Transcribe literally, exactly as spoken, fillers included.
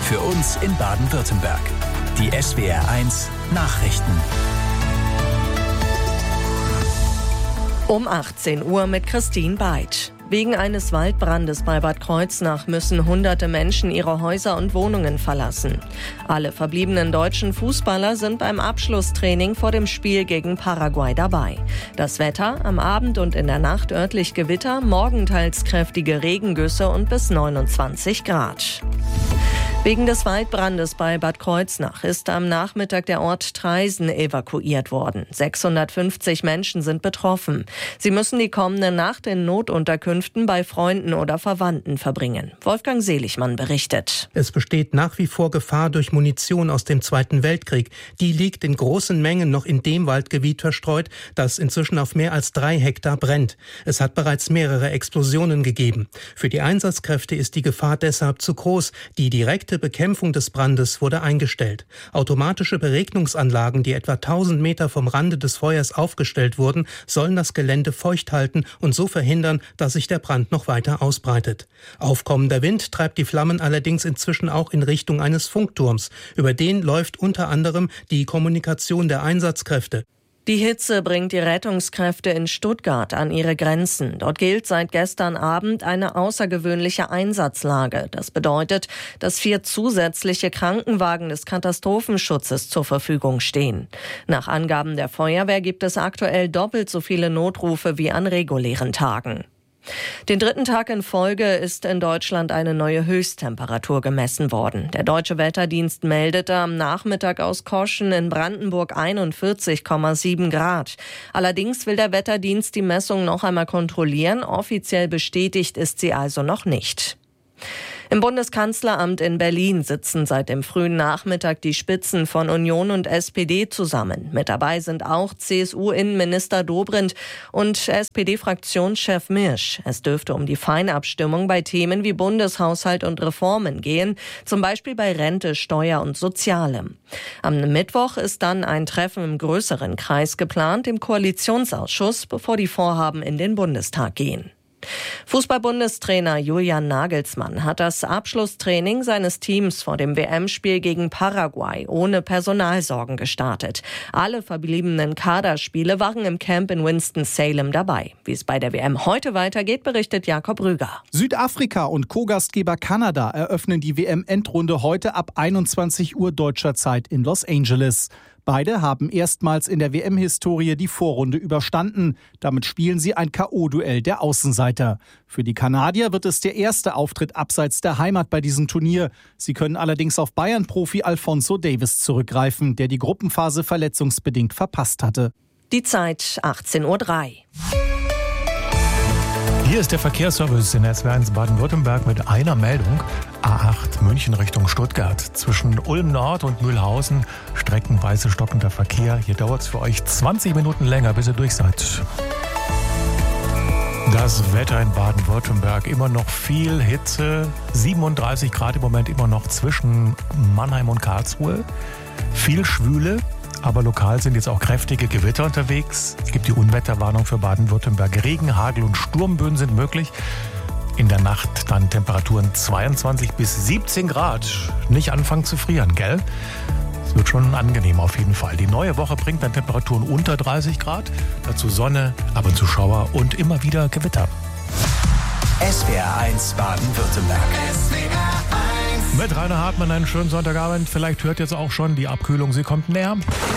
Für uns in Baden-Württemberg. Die S W R eins Nachrichten. Um achtzehn Uhr mit Christine Beitsch. Wegen eines Waldbrandes bei Bad Kreuznach müssen hunderte Menschen ihre Häuser und Wohnungen verlassen. Alle verbliebenen deutschen Fußballer sind beim Abschlusstraining vor dem Spiel gegen Paraguay dabei. Das Wetter: am Abend und in der Nacht örtlich Gewitter, morgen teils kräftige Regengüsse und bis neunundzwanzig Grad. Wegen des Waldbrandes bei Bad Kreuznach ist am Nachmittag der Ort Traisen evakuiert worden. sechshundertfünfzig Menschen sind betroffen. Sie müssen die kommende Nacht in Notunterkünften bei Freunden oder Verwandten verbringen. Wolfgang Seligmann berichtet. Es besteht nach wie vor Gefahr durch Munition aus dem Zweiten Weltkrieg. Die liegt in großen Mengen noch in dem Waldgebiet verstreut, das inzwischen auf mehr als drei Hektar brennt. Es hat bereits mehrere Explosionen gegeben. Für die Einsatzkräfte ist die Gefahr deshalb zu groß. Die direkte Bekämpfung des Brandes wurde eingestellt. Automatische Beregnungsanlagen, die etwa tausend Meter vom Rande des Feuers aufgestellt wurden, sollen das Gelände feucht halten und so verhindern, dass sich der Brand noch weiter ausbreitet. Aufkommender Wind treibt die Flammen allerdings inzwischen auch in Richtung eines Funkturms. Über den läuft unter anderem die Kommunikation der Einsatzkräfte. Die Hitze bringt die Rettungskräfte in Stuttgart an ihre Grenzen. Dort gilt seit gestern Abend eine außergewöhnliche Einsatzlage. Das bedeutet, dass vier zusätzliche Krankenwagen des Katastrophenschutzes zur Verfügung stehen. Nach Angaben der Feuerwehr gibt es aktuell doppelt so viele Notrufe wie an regulären Tagen. Den dritten Tag in Folge ist in Deutschland eine neue Höchsttemperatur gemessen worden. Der Deutsche Wetterdienst meldete am Nachmittag aus Koschen in Brandenburg einundvierzig Komma sieben Grad. Allerdings will der Wetterdienst die Messung noch einmal kontrollieren. Offiziell bestätigt ist sie also noch nicht. Im Bundeskanzleramt in Berlin sitzen seit dem frühen Nachmittag die Spitzen von Union und S P D zusammen. Mit dabei sind auch C S U-Innenminister Dobrindt und S P D-Fraktionschef Mirsch. Es dürfte um die Feinabstimmung bei Themen wie Bundeshaushalt und Reformen gehen, zum Beispiel bei Rente, Steuer und Sozialem. Am Mittwoch ist dann ein Treffen im größeren Kreis geplant, im Koalitionsausschuss, bevor die Vorhaben in den Bundestag gehen. Fußball-Bundestrainer Julian Nagelsmann hat das Abschlusstraining seines Teams vor dem W M-Spiel gegen Paraguay ohne Personalsorgen gestartet. Alle verbliebenen Kaderspiele waren im Camp in Winston-Salem dabei. Wie es bei der W M heute weitergeht, berichtet Jakob Rüger. Südafrika und Co-Gastgeber Kanada eröffnen die W M-Endrunde heute ab einundzwanzig Uhr deutscher Zeit in Los Angeles. Beide haben erstmals in der W M-Historie die Vorrunde überstanden. Damit spielen sie ein K O-Duell der Außenseiter. Für die Kanadier wird es der erste Auftritt abseits der Heimat bei diesem Turnier. Sie können allerdings auf Bayern-Profi Alphonso Davies zurückgreifen, der die Gruppenphase verletzungsbedingt verpasst hatte. Die Zeit achtzehn Uhr drei. Hier ist der Verkehrsservice in S W R eins Baden-Württemberg mit einer Meldung. A acht München Richtung Stuttgart. Zwischen Ulm Nord und Mühlhausen streckenweise stockender Verkehr. Hier dauert es für euch zwanzig Minuten länger, bis ihr durch seid. Das Wetter in Baden-Württemberg, immer noch viel Hitze. siebenunddreißig Grad im Moment immer noch zwischen Mannheim und Karlsruhe. Viel Schwüle. Aber lokal sind jetzt auch kräftige Gewitter unterwegs. Es gibt die Unwetterwarnung für Baden-Württemberg. Regen, Hagel und Sturmböen sind möglich. In der Nacht dann Temperaturen zweiundzwanzig bis siebzehn Grad. Nicht anfangen zu frieren, gell? Es wird schon angenehm auf jeden Fall. Die neue Woche bringt dann Temperaturen unter dreißig Grad. Dazu Sonne, ab und zu Schauer und immer wieder Gewitter. S W R eins Baden-Württemberg. Mit Rainer Hartmann einen schönen Sonntagabend. Vielleicht hört jetzt auch schon die Abkühlung, sie kommt näher.